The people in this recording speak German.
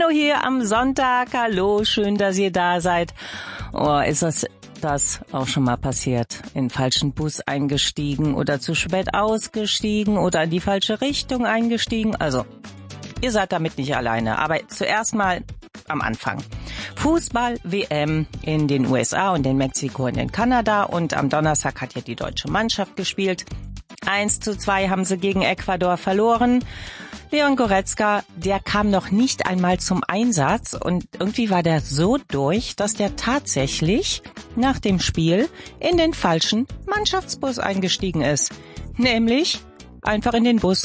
Menno hier am Sonntag. Hallo, schön, dass ihr da seid. Oh, ist das auch schon mal passiert? In den falschen Bus eingestiegen oder zu spät ausgestiegen oder in die falsche Richtung eingestiegen? Also, ihr seid damit nicht alleine. Aber zuerst mal am Anfang. Fußball-WM in den USA und in Mexiko und in Kanada. Und am Donnerstag hat ja die deutsche Mannschaft gespielt. 1:2 haben sie gegen Ecuador verloren. Leon Goretzka, der kam noch nicht einmal zum Einsatz und irgendwie war der so durch, dass der tatsächlich nach dem Spiel in den falschen Mannschaftsbus eingestiegen ist. Nämlich einfach in den Bus